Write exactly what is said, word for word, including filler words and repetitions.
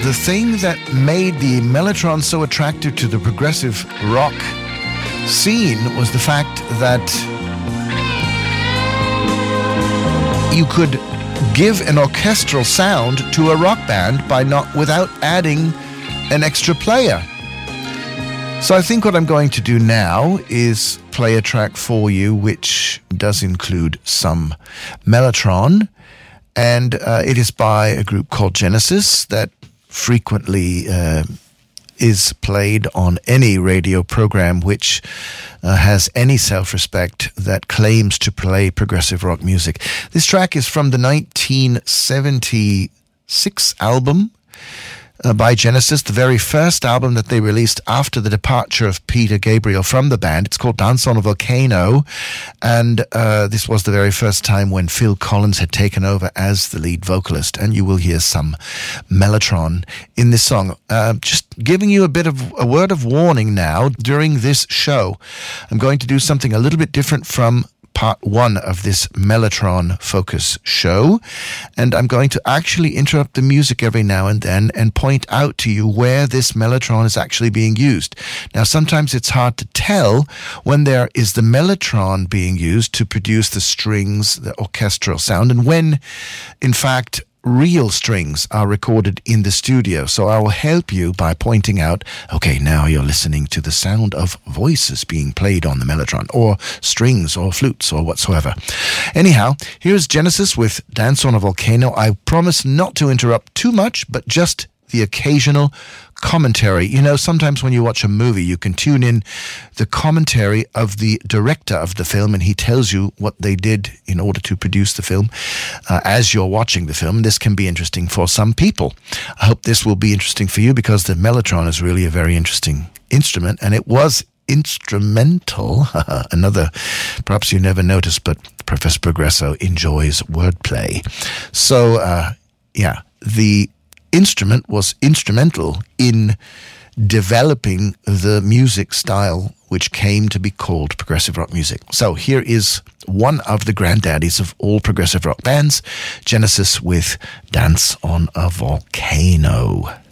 the thing that made the Mellotron so attractive to the progressive rock scene was the fact that you could give an orchestral sound to a rock band by not without adding an extra player. So I think what I'm going to do now is play a track for you which does include some Mellotron, and uh, it is by a group called Genesis that frequently uh, is played on any radio program which uh, has any self-respect that claims to play progressive rock music. This track is from the nineteen seventy-six album Uh, by Genesis, the very first album that they released after the departure of Peter Gabriel from the band. It's called Dance on a Volcano, and uh, this was the very first time when Phil Collins had taken over as the lead vocalist, and you will hear some Mellotron in this song. Uh, just giving you a bit of a word of warning now, during this show, I'm going to do something a little bit different from part one of this Mellotron focus show, and I'm going to actually interrupt the music every now and then and point out to you where this Mellotron is actually being used. Now, sometimes it's hard to tell when there is the Mellotron being used to produce the strings, the orchestral sound, and when, in fact, real strings are recorded in the studio. So I will help you by pointing out, okay, now you're listening to the sound of voices being played on the Mellotron, or strings or flutes or whatsoever. Anyhow, here's Genesis with Dance on a Volcano. I promise not to interrupt too much, but just the occasional commentary. You know, sometimes when you watch a movie, you can tune in the commentary of the director of the film, and he tells you what they did in order to produce the film uh, as you're watching the film. This can be interesting for some people. I hope this will be interesting for you, because the Mellotron is really a very interesting instrument, and it was instrumental. Another, perhaps you never noticed, but Professor Progresso enjoys wordplay. So, uh, yeah, the instrument was instrumental in developing the music style which came to be called progressive rock music. So here is one of the granddaddies of all progressive rock bands, Genesis with Dance on a Volcano.